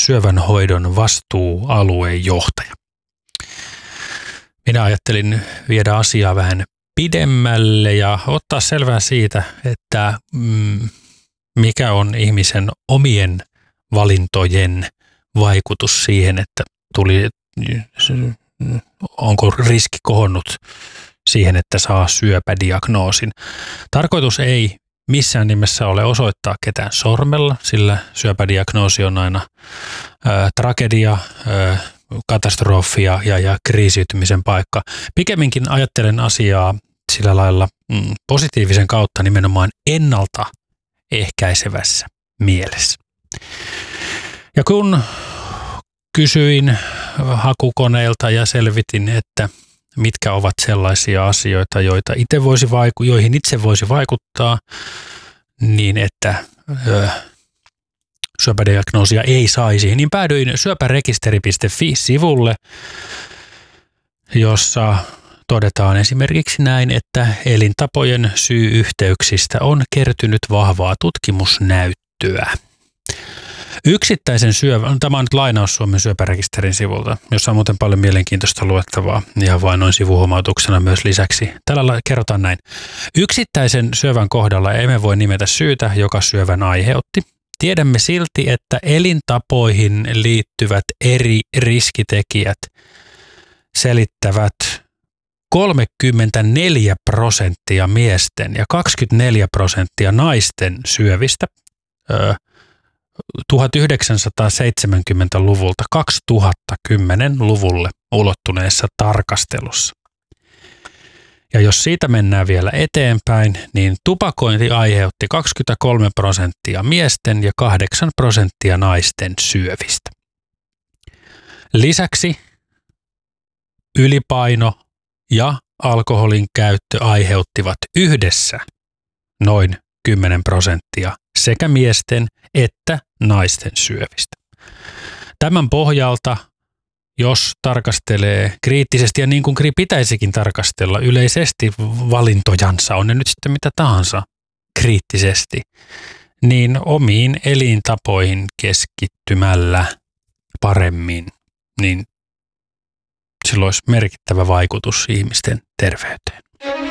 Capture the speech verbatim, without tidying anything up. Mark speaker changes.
Speaker 1: syövänhoidon vastuualueen johtaja. Minä ajattelin viedä asiaa vähän pidemmälle ja ottaa selvää siitä, että mm, mikä on ihmisen omien valintojen vaikutus siihen, että tuli, onko riski kohonnut siihen, että saa syöpädiagnoosin. Tarkoitus ei missään nimessä ole osoittaa ketään sormella, sillä syöpädiagnoosi on aina ää, tragedia, ää, katastrofia ja, ja kriisiytymisen paikka. Pikemminkin ajattelen asiaa sillä lailla mm, positiivisen kautta nimenomaan ennaltaehkäisevässä mielessä. Ja kun kysyin hakukoneilta ja selvitin, että mitkä ovat sellaisia asioita, joita itse voisi vaiku- joihin itse voisi vaikuttaa niin, että ö, syöpädiagnoosia ei saisi, niin päädyin syöpärekisteri piste fi-sivulle, jossa todetaan esimerkiksi näin, että elintapojen syy-yhteyksistä on kertynyt vahvaa tutkimusnäyttöä. Yksittäisen syövän, tämä on nyt lainaus Suomen syöpärekisterin sivulta, jossa on muuten paljon mielenkiintoista luettavaa, ihan vain noin sivuhuomautuksena myös lisäksi. Tällä kerrotaan näin. Yksittäisen syövän kohdalla emme voi nimetä syytä, joka syövän aiheutti. Tiedämme silti, että elintapoihin liittyvät eri riskitekijät selittävät kolmekymmentäneljä prosenttia miesten ja kaksikymmentäneljä prosenttia naisten syövistä öö, tuhatyhdeksänsataaseitsemänkymmentäluvulta kaksituhattakymmenen-luvulle ulottuneessa tarkastelussa. Ja jos siitä mennään vielä eteenpäin, niin tupakointi aiheutti kaksikymmentäkolme prosenttia miesten ja kahdeksan prosenttia naisten syövistä. Lisäksi ylipaino ja alkoholin käyttö aiheuttivat yhdessä noin kymmenen prosenttia sekä miesten että naisten syövistä. Tämän pohjalta, jos tarkastelee kriittisesti ja niin kuin pitäisikin tarkastella yleisesti valintojansa, on ne nyt sitten mitä tahansa kriittisesti, niin omiin elintapoihin keskittymällä paremmin, niin sillä olisi merkittävä vaikutus ihmisten terveyteen.